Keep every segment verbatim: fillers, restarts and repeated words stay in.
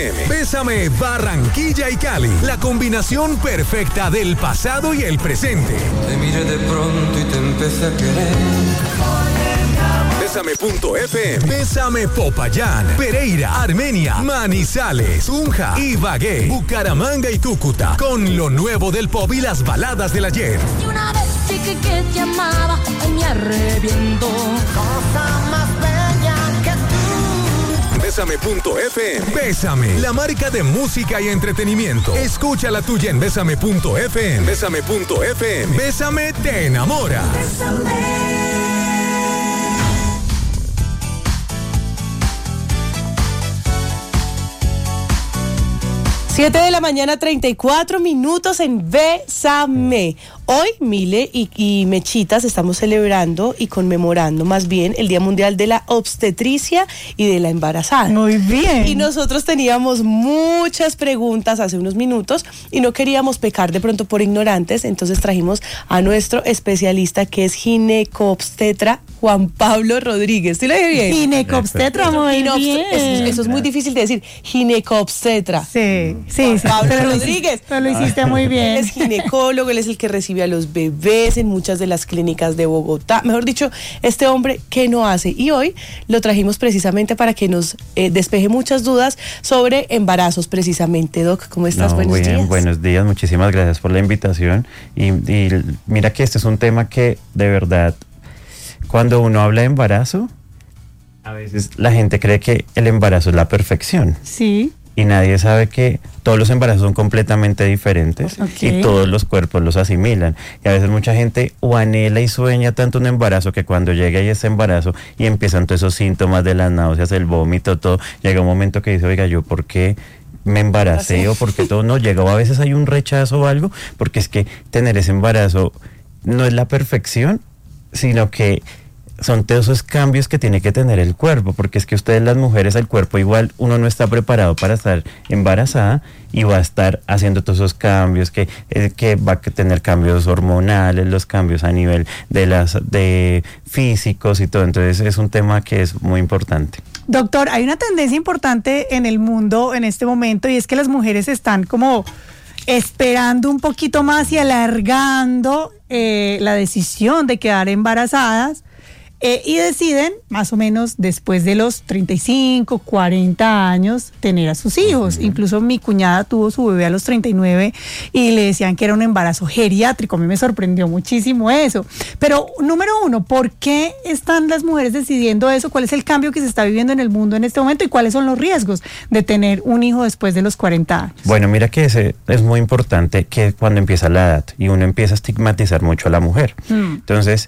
Bésame Barranquilla y Cali, la combinación perfecta del pasado y el presente. Te miré de pronto y te empecé a querer. Bésame punto efe eme, Bésame Popayán, Pereira, Armenia, Manizales, Tunja, Ibagué, Bucaramanga y Cúcuta, con lo nuevo del pop y las baladas del ayer. Y una vez dije que te amaba, hoy me arrepiento. Cosa más bella que tú. Bésame punto efe eme, Bésame, la marca de música y entretenimiento. Escucha la tuya en Bésame punto efe eme. Bésame punto efe eme, Bésame te enamora. Bésame. siete de la mañana, treinta y cuatro minutos en Bésame. Hoy, Mile y, y Mechitas, estamos celebrando y conmemorando más bien el Día Mundial de la Obstetricia y de la Embarazada. Muy bien. Y nosotros teníamos muchas preguntas hace unos minutos y no queríamos pecar de pronto por ignorantes, entonces trajimos a nuestro especialista que es ginecobstetra Juan Pablo Rodríguez. ¿Sí lo dije bien? Ginecobstetra, muy Ginobst- bien. Eso, eso es muy difícil de decir. Ginecobstetra. Sí, sí, Juan sí. Pablo pero lo Rodríguez. hiciste- Pero lo hiciste muy bien. Él es ginecólogo, él es el que recibe a los bebés en muchas de las clínicas de Bogotá. Mejor dicho, este hombre, ¿qué no hace? Y hoy lo trajimos precisamente para que nos eh, despeje muchas dudas sobre embarazos precisamente. Doc, ¿cómo estás? No, Buenos bien, días. Buenos días, muchísimas gracias por la invitación. Y, y mira que este es un tema que de verdad, cuando uno habla de embarazo, a veces la gente cree que el embarazo es la perfección. Sí. Y nadie sabe que todos los embarazos son completamente diferentes. Okay. Y todos los cuerpos los asimilan. Y a veces mucha gente o anhela y sueña tanto un embarazo que cuando llega ahí ese embarazo y empiezan todos esos síntomas de las náuseas, el vómito, todo, llega un momento que dice, oiga, ¿yo por qué me embaracé? O porque todo no llega, o a veces hay un rechazo o algo, porque es que tener ese embarazo no es la perfección, sino que son todos esos cambios que tiene que tener el cuerpo, porque es que ustedes las mujeres, el cuerpo igual, uno no está preparado para estar embarazada y va a estar haciendo todos esos cambios, que, eh, que va a tener cambios hormonales, los cambios a nivel de las de físicos y todo, entonces es un tema que es muy importante. Doctor, hay una tendencia importante en el mundo en este momento y es que las mujeres están como esperando un poquito más y alargando eh, la decisión de quedar embarazadas. Eh, y deciden, más o menos después de los treinta y cinco, cuarenta años, tener a sus hijos. Uh-huh. Incluso mi cuñada tuvo su bebé a los treinta y nueve y le decían que era un embarazo geriátrico. A mí me sorprendió muchísimo eso. Pero, número uno, ¿por qué están las mujeres decidiendo eso? ¿Cuál es el cambio que se está viviendo en el mundo en este momento? ¿Y cuáles son los riesgos de tener un hijo después de los cuarenta años? Bueno, mira que ese es muy importante, que cuando empieza la edad y uno empieza a estigmatizar mucho a la mujer. Mm. Entonces,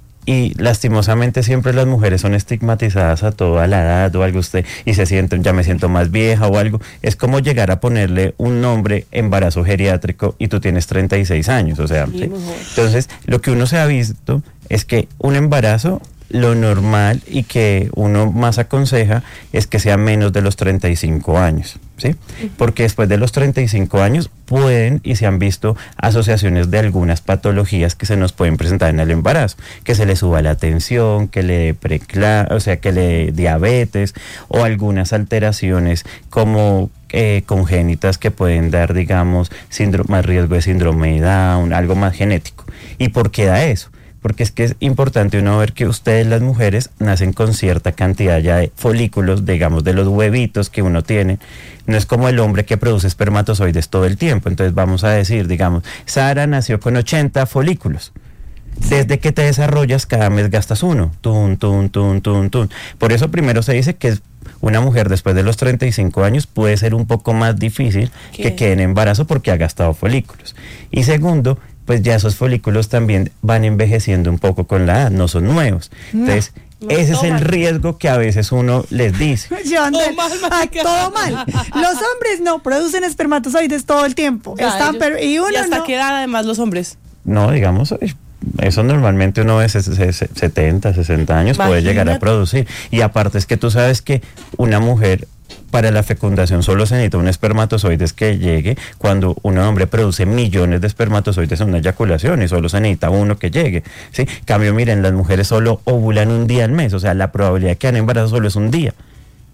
y lastimosamente siempre las mujeres son estigmatizadas a toda la edad o algo, usted y se sienten, ya me siento más vieja o algo. Es como llegar a ponerle un nombre embarazo geriátrico y tú tienes treinta y seis años, o sea, sí, ¿sí? Entonces lo que uno se ha visto es que un embarazo, lo normal y que uno más aconseja es que sea menos de los treinta y cinco años, ¿sí? Uh-huh. Porque después de los treinta y cinco años pueden y se han visto asociaciones de algunas patologías que se nos pueden presentar en el embarazo, que se le suba la tensión, que le dé precla, o sea, que le dé diabetes o algunas alteraciones como eh, congénitas que pueden dar, digamos, síndrome, más riesgo de síndrome de Down, algo más genético. ¿Y por qué da eso? Porque es que es importante uno ver que ustedes las mujeres nacen con cierta cantidad ya de folículos, digamos, de los huevitos que uno tiene. No es como el hombre que produce espermatozoides todo el tiempo. Entonces vamos a decir, digamos, Sara nació con ochenta folículos. Desde que te desarrollas, cada mes gastas uno. Tun, tun, tun, tun, tun. Por eso primero se dice que una mujer después de los treinta y cinco años puede ser un poco más difícil ¿Qué? que quede en embarazo porque ha gastado folículos. Y segundo, pues ya esos folículos también van envejeciendo un poco con la edad, no son nuevos. Entonces, no, no ese es el riesgo que a veces uno les dice. Yonder, oh, mal, mal, todo mal. Los hombres no producen espermatozoides todo el tiempo. Ya, Están ellos, per- y, uno ¿Y hasta no. qué edad además los hombres? No, digamos, eso normalmente uno de setenta, sesenta años Imagínate. puede llegar a producir. Y aparte es que tú sabes que una mujer, para la fecundación solo se necesita un espermatozoides que llegue, cuando un hombre produce millones de espermatozoides en una eyaculación y solo se necesita uno que llegue, ¿sí? Cambio, miren, las mujeres solo ovulan un día al mes, o sea, la probabilidad de que hagan embarazo solo es un día.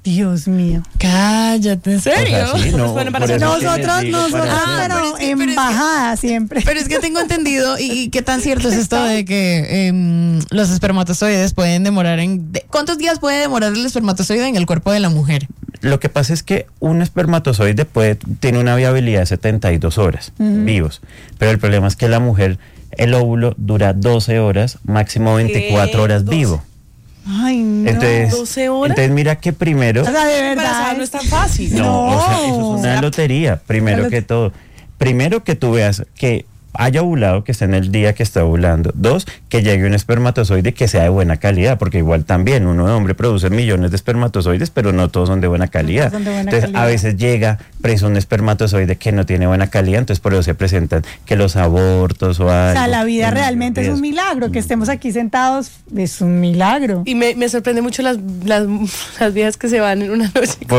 Dios mío. Cállate, ¿en serio? O sea, sí, no, Pues bueno, para por eso es que Nosotros, les digo, nosotros, para Ah, hacer- pero pero es que- pero es que- embajada siempre. Pero es que tengo entendido, y, y qué tan cierto es esto de que em, los espermatozoides pueden demorar en... de- ¿Cuántos días puede demorar el espermatozoide en el cuerpo de la mujer? Lo que pasa es que un espermatozoide puede, tiene una viabilidad de setenta y dos horas vivos, pero el problema es que la mujer, el óvulo dura doce horas, máximo veinticuatro horas doce. vivo. Ay, no. Entonces, ¿doce horas? entonces mira que primero... o sea, de Embarazada verdad. no es tan fácil. No, o sea, No. eso es una lotería, primero Una que lot- todo. Primero que tú veas que haya ovulado, que esté en el día que está ovulando. Dos, que llegue un espermatozoide que sea de buena calidad, porque igual también uno de hombre produce millones de espermatozoides, pero no todos son de buena calidad. son de buena entonces, calidad. a veces llega preso un espermatozoide que no tiene buena calidad, entonces por eso se presentan que los abortos o algo. O sea, la vida Bueno, realmente es un riesgo. milagro. Que estemos aquí sentados es un milagro. Y me, me sorprende mucho las, las, las viejas que se van en una noche.